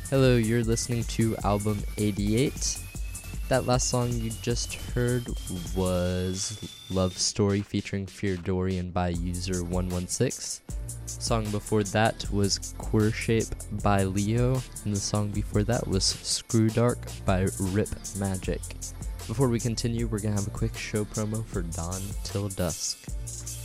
Hello, you're listening to album 88. That last song you just heard was Love Story featuring Fear Dorian by User116. Song before that was Queer Shape by Leo, and the song before that was Screw Dark by Rip Magic. Before we continue, we're gonna have a quick show promo for Dawn Till Dusk.